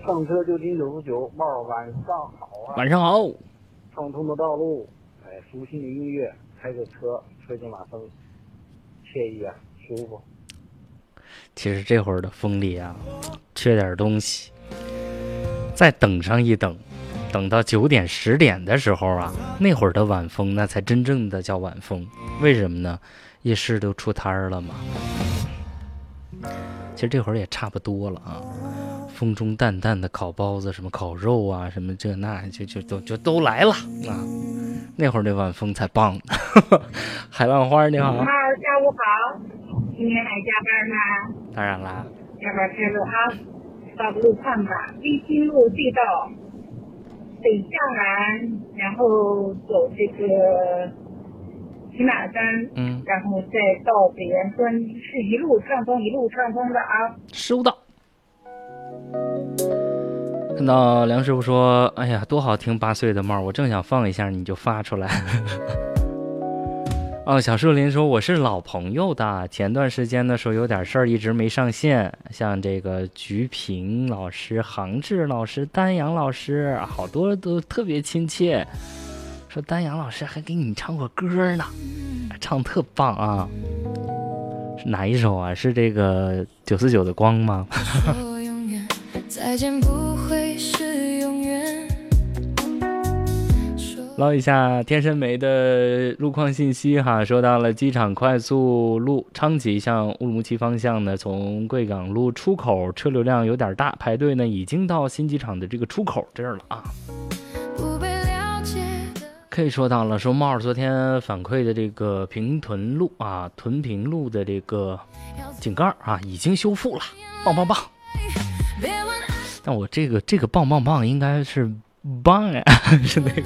上车就听99，帽儿晚上好啊！ 晚上好。 畅通的道路，舒心的音乐，开着车吹着马风，惬意啊，舒服。 其实这会儿的风里啊，缺点东西，再等上一等，等到9点10点的时候啊，那会儿的晚风那才真正的叫晚风。为什么呢？夜市都出摊儿了嘛。其实这会儿也差不多了啊，风中淡淡的烤包子，什么烤肉啊，什么这那就都来了啊。那会儿的晚风才棒。海浪花你好。 下午好，今天还加班吗？ 当然啦。 加班快乐啊！到路上吧，立新路地道北向南，然后走这个骑马山，然后再到北园村，是一路畅通的啊。 收到。看到梁师傅说，哎呀多好听8岁的帽，我正想放一下你就发出来。哦，小树林说我是老朋友的，前段时间的时候有点事儿一直没上线，像这个菊萍老师、杭志老师、丹阳老师，好多都特别亲切，说丹阳老师还给你唱过歌呢，唱特棒啊。是哪一首啊？是这个949的光吗？再见不会是永远。捞一下天生梅的路况信息哈，说到了机场快速路昌吉向乌鲁木齐方向呢，从贵港路出口车流量有点大，排队呢已经到新机场的这个出口这儿了啊。可以说到了，说帽儿昨天反馈的这个平屯路啊，屯平路的这个井盖啊已经修复了，棒棒棒。但我这个棒棒棒应该是棒呀，是那个。